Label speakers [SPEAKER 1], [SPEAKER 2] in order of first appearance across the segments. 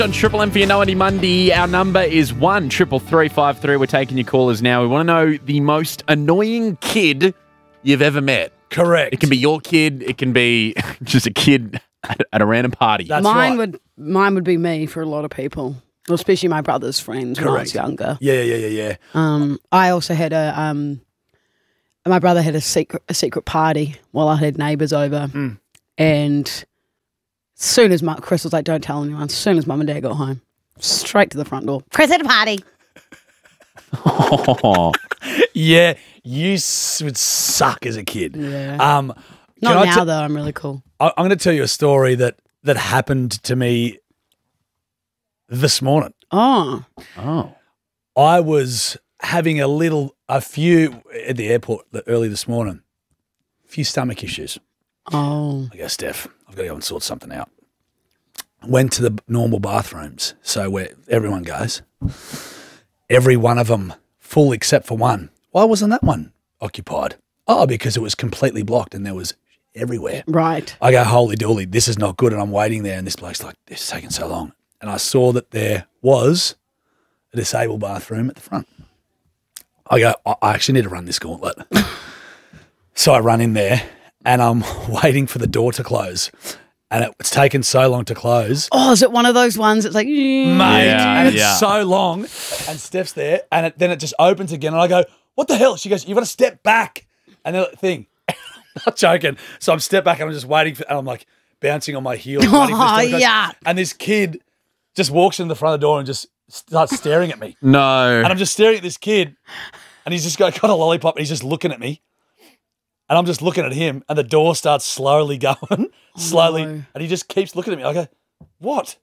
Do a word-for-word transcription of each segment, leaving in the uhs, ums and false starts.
[SPEAKER 1] On Triple M for your Know-Any Monday, our number is one triple three five three. We're taking your callers now. We want to know the most annoying kid you've ever met.
[SPEAKER 2] Correct.
[SPEAKER 1] It can be your kid. It can be just a kid at, at a random party.
[SPEAKER 2] That's
[SPEAKER 3] mine
[SPEAKER 2] right.
[SPEAKER 3] would mine would be me for a lot of people, well, especially my brother's friends when I was younger.
[SPEAKER 2] Yeah, yeah, yeah, yeah.
[SPEAKER 3] Um, I also had a um, my brother had a secret a secret party while I had neighbours over,
[SPEAKER 2] Mm.
[SPEAKER 3] and as soon as my, Chris was like, "Don't tell anyone." As soon as Mum and Dad got home, straight to the front door. Chris had a party.
[SPEAKER 1] Oh.
[SPEAKER 2] Yeah, you s- would suck as a kid.
[SPEAKER 3] Yeah.
[SPEAKER 2] Um,
[SPEAKER 3] Not
[SPEAKER 2] can I
[SPEAKER 3] now
[SPEAKER 2] te-
[SPEAKER 3] though. I'm really cool.
[SPEAKER 2] I- I'm going to tell you a story that that happened to me this morning.
[SPEAKER 3] Oh,
[SPEAKER 1] Oh.
[SPEAKER 2] I was having a little, a few at the airport early this morning. A few stomach issues.
[SPEAKER 3] oh,
[SPEAKER 2] I go, Steph, I've got to go and sort something out. Went to the normal bathrooms, so where everyone goes. Every one of them full except for one. Why wasn't that one occupied? Oh, because it was completely blocked and there was everywhere.
[SPEAKER 3] right.
[SPEAKER 2] I go, holy dooly, this is not good. And I'm waiting there and this bloke's like, this is taking so long. And I saw that there was a disabled bathroom at the front. I go, I I actually need to run this gauntlet. So I run in there and I'm waiting for the door to close. And it, it's taken so long to close.
[SPEAKER 3] Oh, is it one of those ones that's like, mm,
[SPEAKER 2] Mate,
[SPEAKER 1] Yeah,
[SPEAKER 2] and it's
[SPEAKER 1] yeah.
[SPEAKER 2] so long. And Steph's there and it, then it just opens again. And I go, what the hell? She goes, you've got to step back. And then the thing, not joking. So I'm step back and I'm just waiting for, and I'm like bouncing on my heels. waiting for
[SPEAKER 3] Oh,
[SPEAKER 2] this door to close.
[SPEAKER 3] yuck.
[SPEAKER 2] And this kid just walks in the front of the door and just starts staring at me.
[SPEAKER 1] No.
[SPEAKER 2] And I'm just staring at this kid and he's just got, got a lollipop and he's just looking at me. And I'm just looking at him and the door starts slowly going, slowly.
[SPEAKER 3] no.
[SPEAKER 2] And he just keeps looking at me. I go, what?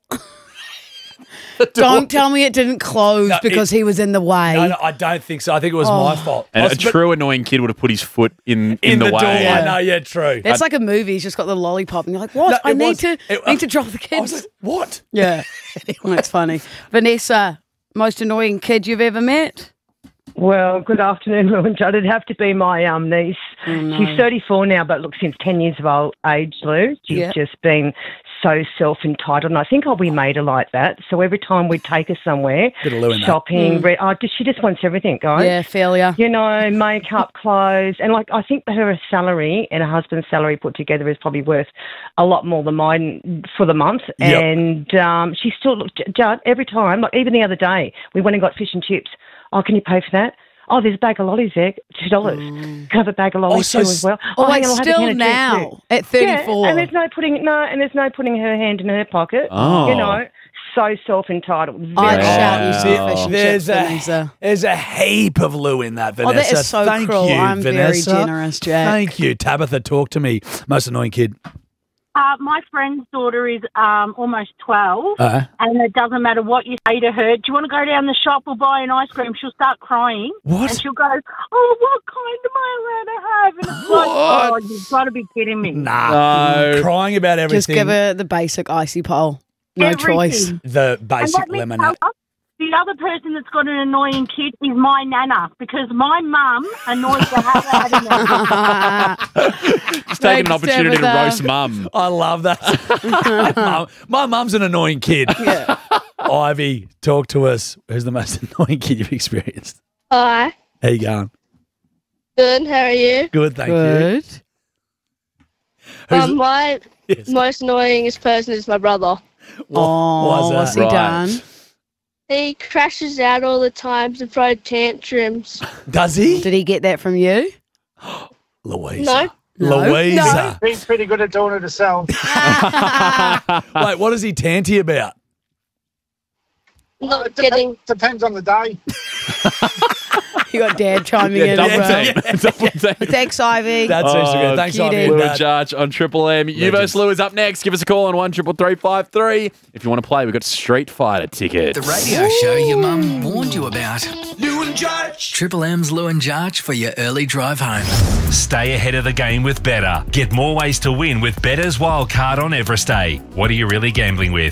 [SPEAKER 3] Don't tell me it didn't close
[SPEAKER 2] No,
[SPEAKER 3] because
[SPEAKER 2] it-
[SPEAKER 3] he was in the way.
[SPEAKER 2] No, no, I don't think so. I think it was my fault. I
[SPEAKER 1] and
[SPEAKER 2] was-
[SPEAKER 1] a
[SPEAKER 2] but-
[SPEAKER 1] true annoying kid would have put his foot in, in,
[SPEAKER 2] in,
[SPEAKER 1] the,
[SPEAKER 2] the,
[SPEAKER 1] way.
[SPEAKER 2] door.
[SPEAKER 3] Yeah.
[SPEAKER 2] I know, yeah, true.
[SPEAKER 3] It's like a movie. He's just got the lollipop, and you're like, "What?
[SPEAKER 2] No,
[SPEAKER 3] I
[SPEAKER 2] it
[SPEAKER 3] need
[SPEAKER 2] was-
[SPEAKER 3] to
[SPEAKER 2] it-
[SPEAKER 3] need to drop the
[SPEAKER 2] I was
[SPEAKER 3] kids."
[SPEAKER 2] like, what?
[SPEAKER 3] yeah, that's funny. Vanessa, most annoying kid you've ever met?
[SPEAKER 4] Well, good afternoon, Lou and Judd. It'd have to be my um, niece.
[SPEAKER 3] Oh, no.
[SPEAKER 4] She's thirty-four now, but look, since ten years of old age, Lou, she's
[SPEAKER 3] Yeah.
[SPEAKER 4] just been so self-entitled. And I think oh, we made her like that. So every time we take her somewhere,
[SPEAKER 2] Bit of Lou in that.
[SPEAKER 4] shopping, re- oh, just, she just wants everything, guys.
[SPEAKER 3] Yeah, failure.
[SPEAKER 4] You know, makeup, clothes. And, like, I think her salary and her husband's salary put together is probably worth a lot more than mine for the month.
[SPEAKER 2] Yep.
[SPEAKER 4] And um, she still, look, Judd, every time, like even the other day, we went and got fish and chips. Oh, can you pay for that? Oh, there's a bag of lollies there, two dollars. Can I have a bag of lollies
[SPEAKER 2] so
[SPEAKER 4] too
[SPEAKER 2] s-
[SPEAKER 4] as well?
[SPEAKER 3] Oh,
[SPEAKER 4] hang
[SPEAKER 3] like
[SPEAKER 4] on, I'll have a
[SPEAKER 3] still
[SPEAKER 4] can of juice
[SPEAKER 3] now
[SPEAKER 4] too.
[SPEAKER 3] at thirty-four.
[SPEAKER 4] Yeah, and there's no putting no, and there's no putting her hand in her pocket.
[SPEAKER 1] Oh.
[SPEAKER 4] You know, so self-entitled.
[SPEAKER 3] I'd
[SPEAKER 4] Very-
[SPEAKER 3] shout you
[SPEAKER 1] Wow.
[SPEAKER 3] some fish and
[SPEAKER 2] There's
[SPEAKER 3] chips,
[SPEAKER 2] a,
[SPEAKER 3] Vanessa.
[SPEAKER 2] there's a heap of Lou in that,
[SPEAKER 3] Oh,
[SPEAKER 2] Vanessa.
[SPEAKER 3] that is so
[SPEAKER 2] Thank
[SPEAKER 3] cruel.
[SPEAKER 2] you,
[SPEAKER 3] I'm very
[SPEAKER 2] Vanessa.
[SPEAKER 3] generous, Jack.
[SPEAKER 2] Thank you. Tabitha, talk to me. Most annoying kid.
[SPEAKER 5] Uh, my friend's daughter is um, almost twelve,
[SPEAKER 2] Uh,
[SPEAKER 5] and it doesn't matter what you say to her. Do you want to go down the shop or buy an ice cream? She'll start crying.
[SPEAKER 2] What?
[SPEAKER 5] And she'll go, oh, what kind am I allowed to have? And it's like, oh, you've got to be kidding me.
[SPEAKER 2] nah.
[SPEAKER 1] No.
[SPEAKER 2] Crying about everything.
[SPEAKER 3] Just give her the basic icy pole. No
[SPEAKER 5] Everything.
[SPEAKER 3] choice.
[SPEAKER 2] the
[SPEAKER 5] And
[SPEAKER 2] basic
[SPEAKER 5] let me
[SPEAKER 2] lemonade.
[SPEAKER 5] tell you, the other person that's got an annoying kid is my nana, because my mum annoys the hell out of me.
[SPEAKER 1] Just taking an
[SPEAKER 3] Thanks,
[SPEAKER 1] opportunity to
[SPEAKER 3] Tabitha.
[SPEAKER 1] roast mum.
[SPEAKER 2] I love that. Mum- My mum's an annoying kid.
[SPEAKER 3] Yeah.
[SPEAKER 2] Ivy, talk to us. Who's the most annoying kid you've experienced?
[SPEAKER 6] Hi,
[SPEAKER 2] How you going?
[SPEAKER 6] good. How are you?
[SPEAKER 2] Good, thank you.
[SPEAKER 3] Good.
[SPEAKER 2] Who's
[SPEAKER 6] Um, my
[SPEAKER 2] yes.
[SPEAKER 6] most annoyingest person is my brother.
[SPEAKER 3] Oh,
[SPEAKER 2] why's that?
[SPEAKER 3] what's he
[SPEAKER 1] Right.
[SPEAKER 3] done?
[SPEAKER 6] He crashes out all the time and throws tantrums.
[SPEAKER 2] Does he?
[SPEAKER 3] Did he get that from you?
[SPEAKER 2] Louisa.
[SPEAKER 6] No.
[SPEAKER 3] No.
[SPEAKER 2] Louisa.
[SPEAKER 7] He's pretty good at doing it himself.
[SPEAKER 2] Wait, what does he tanty about?
[SPEAKER 6] Not
[SPEAKER 7] It dep-
[SPEAKER 6] getting.
[SPEAKER 7] depends on the day.
[SPEAKER 3] You got Dad chiming
[SPEAKER 1] Yeah,
[SPEAKER 3] in.
[SPEAKER 1] double
[SPEAKER 3] as well.
[SPEAKER 1] team. Double team.
[SPEAKER 3] Thanks, Ivy.
[SPEAKER 2] That seems to
[SPEAKER 1] Oh,
[SPEAKER 2] good. Thanks,
[SPEAKER 3] cutie.
[SPEAKER 2] Ivy.
[SPEAKER 1] Lou
[SPEAKER 2] and
[SPEAKER 1] and
[SPEAKER 2] Dad.
[SPEAKER 1] Judge on Triple M. Uvos Lou is up next. Give us a call on one triple three five three. If you want to play, we've got Street Fighter tickets.
[SPEAKER 8] The radio show your mum warned you about. Lou and Judge. Triple M's Lou and Judge for your early drive home.
[SPEAKER 9] Stay ahead of the game with Better. Get more ways to win with Better's Wildcard on Everest Day. What are you really gambling with?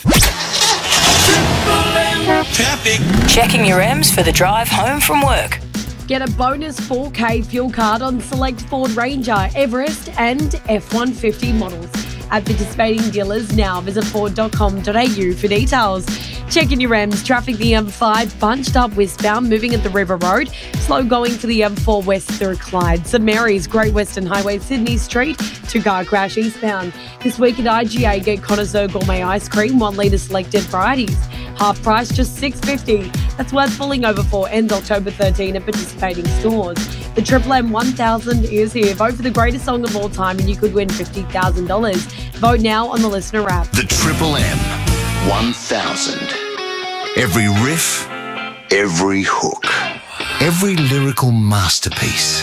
[SPEAKER 8] Traffic.
[SPEAKER 10] Checking your M's for the drive home from work.
[SPEAKER 11] Get a bonus four K fuel card on select Ford Ranger, Everest and F one fifty models. At participating dealers now, visit ford dot com dot a u for details. Checking your M's. Traffic the M five bunched up westbound, moving at the River Road. Slow going for the M four west through Clyde. St Mary's, Great Western Highway, Sydney Street. Two-car crash eastbound. This week at I G A, get Connoisseur Gourmet Ice Cream, one litre selected varieties. Half price, just six dollars fifty. That's worth pulling over for. Ends October thirteenth at participating stores. The Triple M one thousand is here. Vote for the greatest song of all time and you could win fifty thousand dollars. Vote now on the listener app.
[SPEAKER 12] The Triple M one thousand. Every riff, every hook, every lyrical masterpiece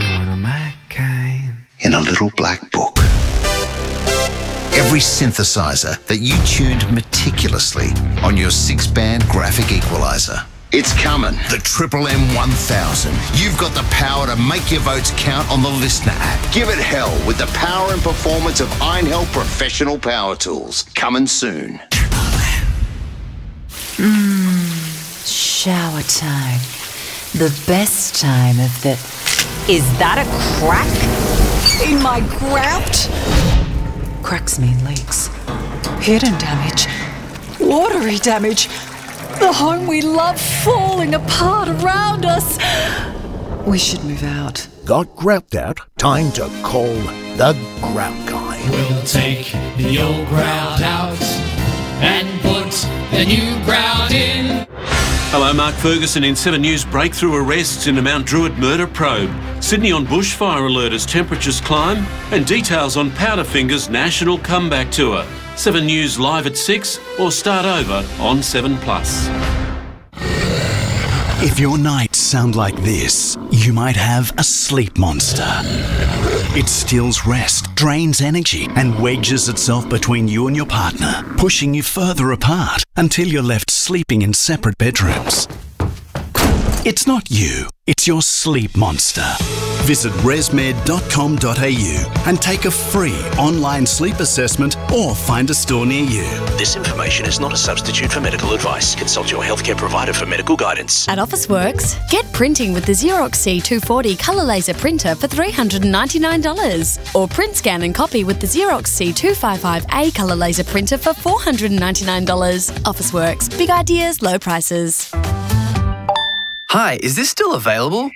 [SPEAKER 12] in a little black book. Every synthesizer that you tuned meticulously on your six-band graphic equalizer. It's coming. The Triple M one thousand. You've got the power to make your votes count on the Listener app. Give it hell with the power and performance of Iron Hell Professional Power Tools. Coming soon.
[SPEAKER 13] Mmm, shower time. The best time of the... Is that a crack in my grout? Cracks mean leaks. Hidden damage. Watery damage. The home we love falling apart around us. We should move out.
[SPEAKER 14] Got grout out? Time to call the Grout Guy.
[SPEAKER 15] We'll take the old grout out and put the new grout in.
[SPEAKER 16] Hello, Mark Ferguson in seven News. Breakthrough arrests in a Mount Druitt murder probe. Sydney on bushfire alert as temperatures climb. And details on Powderfinger's national comeback tour. seven News live at six or start over on seven plus.
[SPEAKER 17] If your nights sound like this, you might have a sleep monster. It steals rest, drains energy, and wedges itself between you and your partner, pushing you further apart until you're left sleeping in separate bedrooms. It's not you, it's your sleep monster. Visit resmed dot com dot a u and take a free online sleep assessment or find a store near you.
[SPEAKER 18] This information is not a substitute for medical advice. Consult your healthcare provider for medical guidance.
[SPEAKER 19] At Officeworks, get printing with the Xerox C two forty colour laser printer for three hundred ninety-nine dollars. Or print, scan and copy with the Xerox C two fifty-five A colour laser printer for four hundred ninety-nine dollars. Officeworks, big ideas, low prices.
[SPEAKER 20] Hi, is this still available?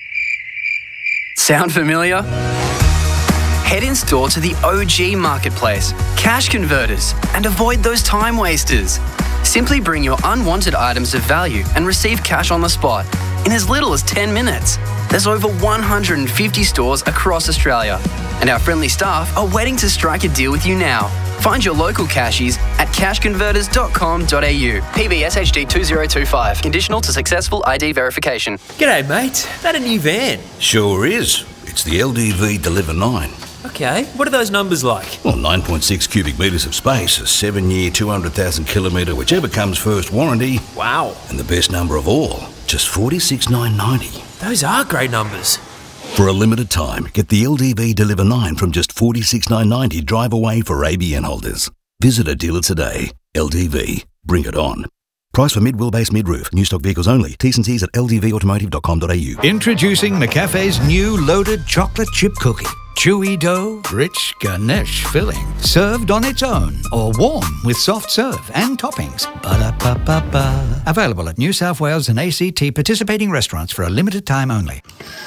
[SPEAKER 20] Sound familiar? Head in store to the O G Marketplace, Cash Converters, and avoid those time wasters. Simply bring your unwanted items of value and receive cash on the spot in as little as ten minutes. There's over one hundred fifty stores across Australia, and our friendly staff are waiting to strike a deal with you now. Find your local cashies at cash converters dot com dot a u. P B S H D two zero two five. Conditional to successful I D verification.
[SPEAKER 21] G'day, mate. That a new van?
[SPEAKER 22] Sure is. It's the L D V Deliver nine.
[SPEAKER 21] Okay, what are those numbers like?
[SPEAKER 22] Well, nine point six cubic metres of space, a seven-year, two hundred thousand kilometre, whichever comes first warranty.
[SPEAKER 21] Wow.
[SPEAKER 22] And the best number of all, just forty-six thousand nine hundred ninety.
[SPEAKER 21] Those are great numbers.
[SPEAKER 22] For a limited time, get the L D V Deliver nine from just forty-six thousand nine hundred ninety drive away for A B N holders. Visit a dealer today. L D V. Bring it on. Price for mid-wheelbase mid-roof. New stock vehicles only. T's and C's at l d v automotive dot com dot a u.
[SPEAKER 23] Introducing McCafe's new loaded chocolate chip cookie. Chewy dough, rich ganache filling. Served on its own or warm with soft serve and toppings. Ba-da-ba-ba-ba. Available at New South Wales and A C T participating restaurants for a limited time only.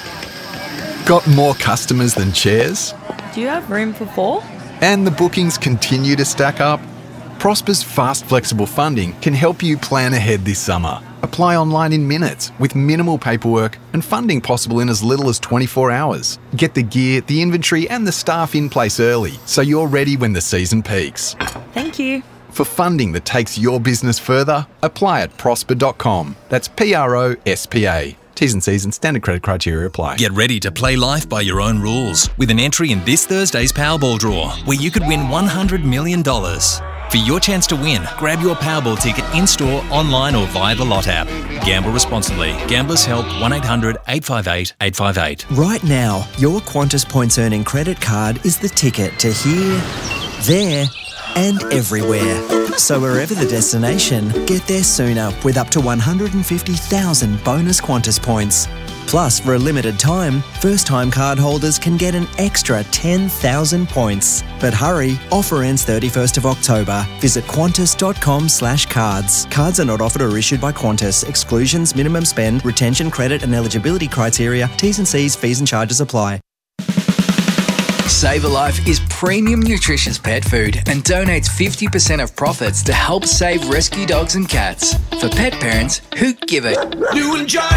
[SPEAKER 24] Got more customers than chairs?
[SPEAKER 25] Do you have room for four?
[SPEAKER 24] And the bookings continue to stack up? Prosper's fast, flexible funding can help you plan ahead this summer. Apply online in minutes with minimal paperwork and funding possible in as little as twenty-four hours. Get the gear, the inventory and the staff in place early so you're ready when the season peaks.
[SPEAKER 25] Thank you.
[SPEAKER 24] For funding that takes your business further, apply at prosper dot com. That's P R O S P A. T's and C's and standard credit criteria apply.
[SPEAKER 26] Get ready to play life by your own rules with an entry in this Thursday's Powerball draw where you could win one hundred million dollars. For your chance to win, grab your Powerball ticket in-store, online or via the Lot app. Gamble responsibly. Gamblers Help one eight hundred eight five eight eight five eight.
[SPEAKER 27] Right now, your Qantas points earning credit card is the ticket to here, there
[SPEAKER 2] and everywhere. So wherever the destination, get there sooner with up to one hundred fifty thousand bonus Qantas points. Plus, for a limited time, first-time card holders can get an extra ten thousand points. But hurry, offer ends thirty-first of October. Visit qantas.com slash cards. Cards are not offered or issued by Qantas. Exclusions, minimum spend, retention, credit and eligibility criteria, T's and C's, fees and charges apply.
[SPEAKER 8] Save a Life is premium nutritious pet food and donates fifty percent of profits to help save rescue dogs and cats. For pet parents who give it.
[SPEAKER 15] Lou and Josh.